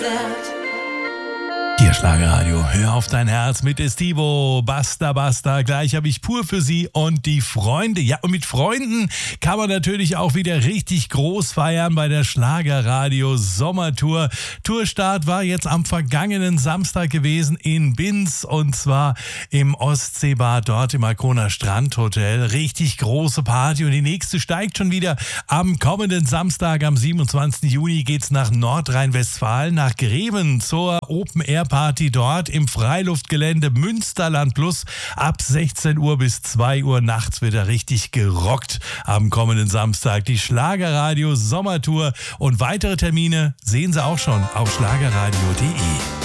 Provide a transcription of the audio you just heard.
Hier Schlagerradio, hör auf dein Herz mit Estivo, Basta, Basta. Gleich habe ich pur für Sie und die Freunde. Ja, und mit Freunden kann man natürlich auch wieder richtig groß feiern bei der Schlagerradio Sommertour. Tourstart war jetzt am vergangenen Samstag gewesen in Binz und zwar im Ostseebad, dort im Arkona Strandhotel. Richtig große Party und die nächste steigt schon wieder. Am kommenden Samstag, am 27. Juni, geht's nach Nordrhein-Westfalen, nach Greven zur Open-Air-Party dort im Freiluftgelände Münsterland Plus. Ab 16 Uhr bis 2 Uhr nachts wird er richtig gerockt am kommenden Samstag. Die Schlagerradio Sommertour und weitere Termine sehen Sie auch schon auf schlagerradio.de.